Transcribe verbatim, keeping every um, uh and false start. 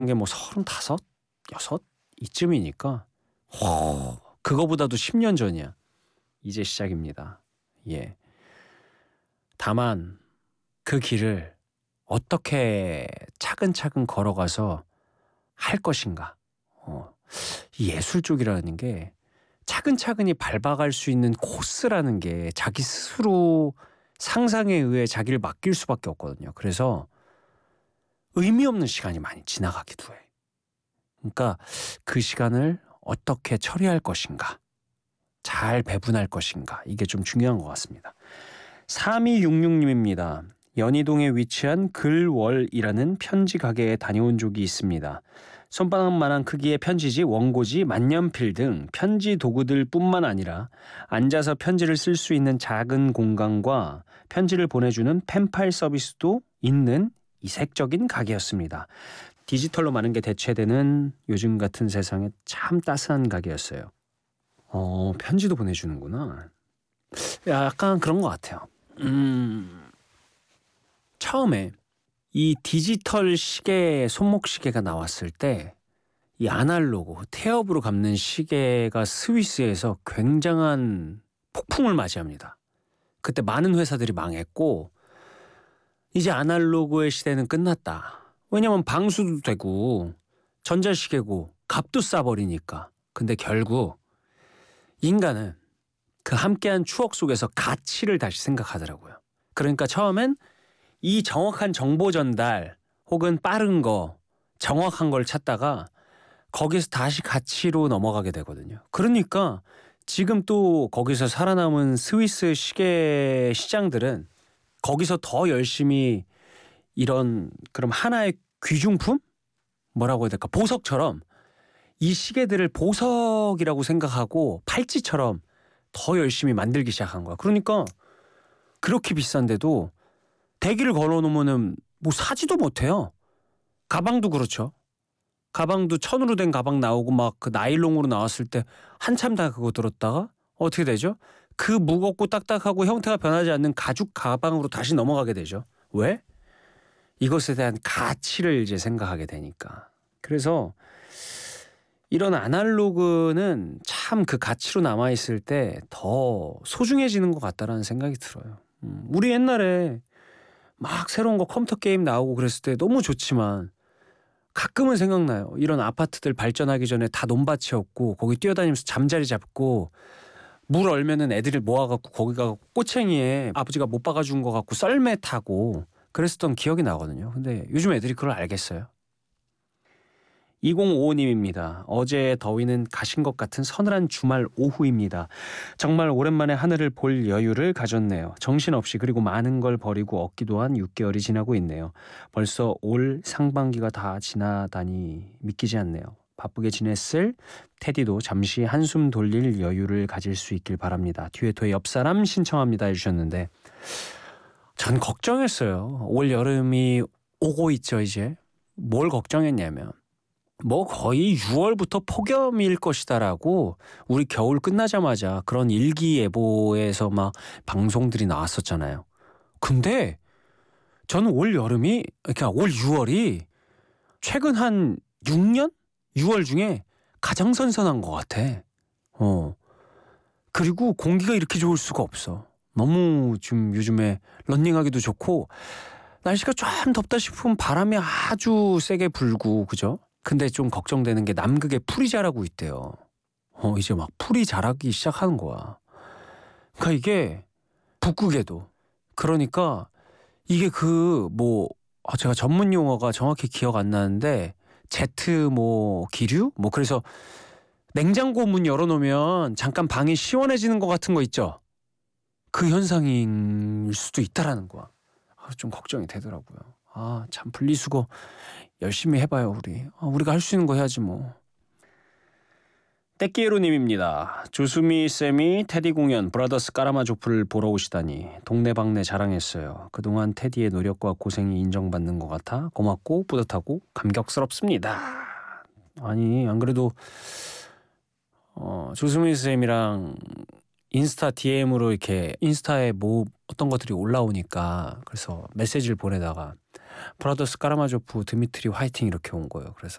게 뭐 서른다섯, 여섯 이쯤이니까 호, 그거보다도 십 년 전이야. 이제 시작입니다. 예. 다만 그 길을 어떻게 차근차근 걸어가서 할 것인가. 어, 이 예술 쪽이라는 게 차근차근히 밟아갈 수 있는 코스라는 게 자기 스스로 상상에 의해 자기를 맡길 수밖에 없거든요. 그래서 의미 없는 시간이 많이 지나가기도 해. 그러니까 그 시간을 어떻게 처리할 것인가, 잘 배분할 것인가, 이게 좀 중요한 것 같습니다. 삼이육육 님입니다. 연희동에 위치한 글월이라는 편지 가게에 다녀온 적이 있습니다. 손바닥만한 크기의 편지지, 원고지, 만년필 등 편지 도구들 뿐만 아니라 앉아서 편지를 쓸 수 있는 작은 공간과 편지를 보내주는 펜팔 서비스도 있는 이색적인 가게였습니다. 디지털로 많은 게 대체되는 요즘 같은 세상에 참 따스한 가게였어요. 어, 편지도 보내주는구나. 약간 그런 것 같아요. 음, 처음에 이 디지털 시계, 손목 시계가 나왔을 때 이 아날로그, 태엽으로 감는 시계가 스위스에서 굉장한 폭풍을 맞이합니다. 그때 많은 회사들이 망했고 이제 아날로그의 시대는 끝났다. 왜냐면 방수도 되고 전자시계고 값도 싸버리니까. 근데 결국 인간은 그 함께한 추억 속에서 가치를 다시 생각하더라고요. 그러니까 처음엔 이 정확한 정보 전달 혹은 빠른 거, 정확한 걸 찾다가 거기서 다시 가치로 넘어가게 되거든요. 그러니까 지금 또 거기서 살아남은 스위스 시계 시장들은 거기서 더 열심히 이런 그럼 하나의 귀중품? 뭐라고 해야 될까? 보석처럼 이 시계들을 보석이라고 생각하고 팔찌처럼 더 열심히 만들기 시작한 거야. 그러니까 그렇게 비싼데도 대기를 걸어놓으면은 뭐 사지도 못해요. 가방도 그렇죠. 가방도 천으로 된 가방 나오고 막 그 나일론으로 나왔을 때 한참 다 그거 들었다가 어떻게 되죠? 그 무겁고 딱딱하고 형태가 변하지 않는 가죽 가방으로 다시 넘어가게 되죠. 왜? 이것에 대한 가치를 이제 생각하게 되니까. 그래서 이런 아날로그는 참 그 가치로 남아있을 때 더 소중해지는 것 같다라는 생각이 들어요. 음, 우리 옛날에 막 새로운 거 컴퓨터 게임 나오고 그랬을 때 너무 좋지만 가끔은 생각나요. 이런 아파트들 발전하기 전에 다 논밭이었고 거기 뛰어다니면서 잠자리 잡고 물 얼면은 애들을 모아갖고 거기가 꼬챙이에 아버지가 못 박아준 거 갖고 썰매 타고 그랬었던 기억이 나거든요. 근데 요즘 애들이 그걸 알겠어요? 이공오오 님입니다. 어제의 더위는 가신 것 같은 서늘한 주말 오후입니다. 정말 오랜만에 하늘을 볼 여유를 가졌네요. 정신없이 그리고 많은 걸 버리고 얻기도 한 육 개월이 지나고 있네요. 벌써 올 상반기가 다 지나다니 믿기지 않네요. 바쁘게 지냈을 테디도 잠시 한숨 돌릴 여유를 가질 수 있길 바랍니다. 듀에토의 옆사람 신청합니다 해주셨는데 전 걱정했어요. 올 여름이 오고 있죠 이제. 뭘 걱정했냐면 뭐 거의 유월부터 폭염일 것이다라고 우리 겨울 끝나자마자 그런 일기예보에서 막 방송들이 나왔었잖아요. 근데 저는 올 여름이 그러니까 올 유월이 최근 한 육 년? 유월 중에 가장 선선한 것 같아. 어. 그리고 공기가 이렇게 좋을 수가 없어. 너무 지금 요즘에 런닝하기도 좋고 날씨가 좀 덥다 싶으면 바람이 아주 세게 불고 그죠? 근데 좀 걱정되는 게 남극에 풀이 자라고 있대요. 어, 이제 막 풀이 자라기 시작하는 거야. 그러니까 이게 북극에도. 그러니까 이게 그 뭐 아, 제가 전문 용어가 정확히 기억 안 나는데 제트 뭐 기류? 뭐 그래서 냉장고 문 열어놓으면 잠깐 방이 시원해지는 것 같은 거 있죠? 그 현상일 수도 있다라는 거야. 아, 좀 걱정이 되더라고요. 아, 참 분리수거 열심히 해봐요 우리. 아, 우리가 할 수 있는 거 해야지 뭐. 떼끼에로님입니다. 조수미 쌤이 테디 공연 브라더스 까라마조프를 보러 오시다니 동네방네 자랑했어요. 그동안 테디의 노력과 고생이 인정받는 것 같아 고맙고 뿌듯하고 감격스럽습니다. 아니 안 그래도 어, 조수미 쌤이랑 인스타 디엠으로 이렇게 인스타에 뭐 어떤 것들이 올라오니까 그래서 메시지를 보내다가 브라더스 까라마조프 드미트리 화이팅 이렇게 온 거예요. 그래서